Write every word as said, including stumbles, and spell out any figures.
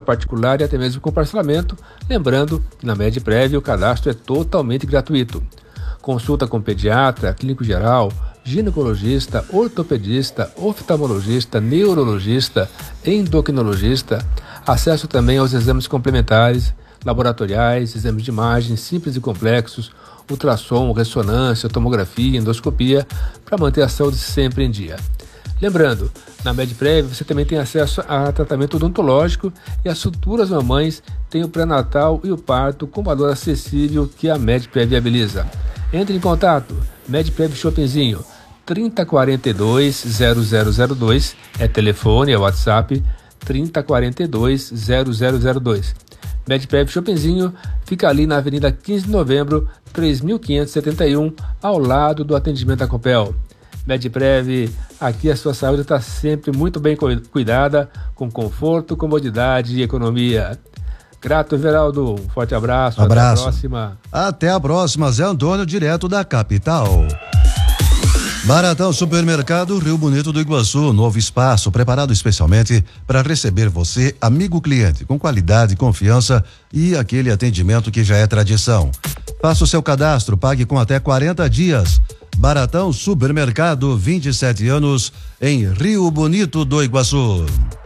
particular e até mesmo com parcelamento. Lembrando que na Medprev o cadastro é totalmente gratuito. Consulta com pediatra, clínico geral, ginecologista, ortopedista, oftalmologista, neurologista, endocrinologista. Acesso também aos exames complementares, laboratoriais, exames de imagem simples e complexos, ultrassom, ressonância, tomografia, endoscopia, para manter a saúde sempre em dia. Lembrando, na Medprev você também tem acesso a tratamento odontológico e as futuras mamães têm o pré-natal e o parto com valor acessível que a Medprev viabiliza. Entre em contato, Medprev Shoppingzinho, trinta quarenta e dois, zero zero zero dois, é telefone, é WhatsApp, trinta quarenta e dois, zero zero zero dois. Medprev Shoppingzinho fica ali na Avenida quinze de Novembro, três mil quinhentos e setenta e um, ao lado do atendimento da Copel. Medprev, aqui a sua saúde está sempre muito bem cuidada, com conforto, comodidade e economia. Grato, Everaldo. Um forte abraço. Abraço. Até a próxima. Até a próxima, Zé Antônio, direto da capital. Baratão Supermercado Rio Bonito do Iguaçu, novo espaço preparado especialmente para receber você, amigo cliente, com qualidade, confiança e aquele atendimento que já é tradição. Faça o seu cadastro, pague com até quarenta dias. Baratão Supermercado, vinte e sete anos, em Rio Bonito do Iguaçu.